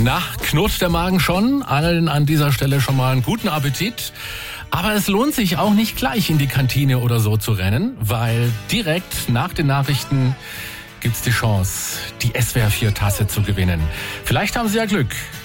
Na, knurrt der Magen schon? Allen an dieser Stelle schon mal einen guten Appetit. Aber es lohnt sich auch nicht gleich in die Kantine oder so zu rennen, weil direkt nach den Nachrichten gibt's die Chance, die SWR 4 Tasse zu gewinnen. Vielleicht haben Sie ja Glück.